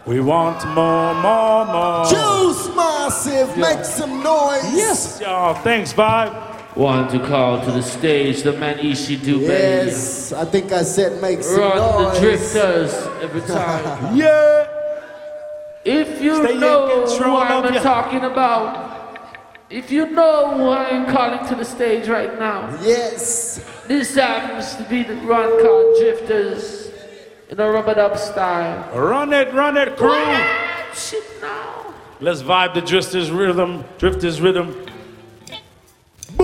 We want more, more, more. Juice Massive, make some noise. Yes, y'all. Thanks, Vibe. Want to call to the stage the man Ishi Dubé. Yes, I think I said make some Run noise. the drifters every time. Yeah. If you Stay in know control who I'm of ya. talking about, if you know who I am calling to the stage right now, Yes. this happens to be the Run Call Drifters in a rub-a-dub style. Run it, crew. Shit now. Let's vibe the drifters rhythm.